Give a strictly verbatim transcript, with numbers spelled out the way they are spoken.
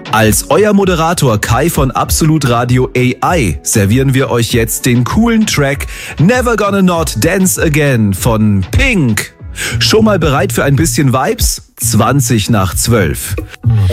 Als euer Moderator Kai von Absolut Radio A I servieren wir euch jetzt den coolen Track Never Gonna Not Dance Again von Pink. Schon mal bereit für ein bisschen Vibes? zwanzig nach zwölf.